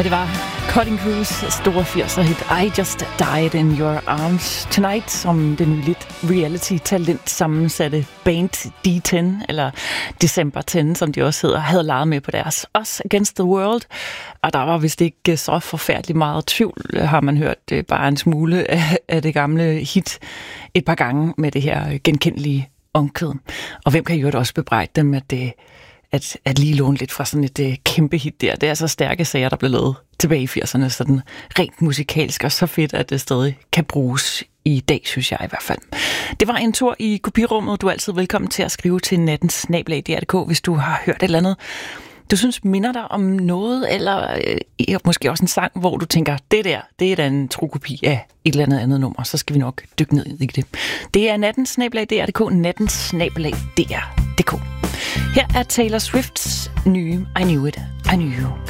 Ja, det var Cutting Crews store 80'er-hit I Just Died in Your Arms Tonight, som det nye lidt reality-talent sammensatte band D10, eller December 10, som de også hedder, havde leget med på deres Us Against the World. Og der var vist ikke så forfærdeligt meget tvivl, har man hørt bare en smule af det gamle hit et par gange med det her genkendelige omkvæd. Og hvem kan jo også bebrejde dem, at lige låne lidt fra sådan et kæmpe hit der. Det er så stærke sager, der blev lavet tilbage i 80'erne, sådan rent musikalsk, og så fedt, at det stadig kan bruges i dag, synes jeg i hvert fald. Det var en tur i kopirummet. Du er altid velkommen til at skrive til nattens@dr.dk, hvis du har hørt et eller andet, du synes minder dig om noget, eller måske også en sang, hvor du tænker, det er da en tro kopi af et eller andet nummer, så skal vi nok dykke ned i det. Det er nattens@dr.dk, nattens@dr.dk. Her er Taylor Swifts nye I Knew It, I Knew You.